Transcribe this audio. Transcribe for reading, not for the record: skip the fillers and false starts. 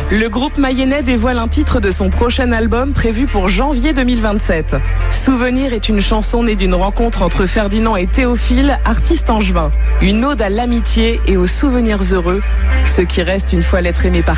Le groupe mayennais dévoile un titre de son prochain album prévu pour janvier 2027. Souvenir est une chanson née d'une rencontre entre Ferdinand et Théophile, artiste angevin. Une ode à l'amitié et aux souvenirs heureux, ce qui reste une fois l'être aimé par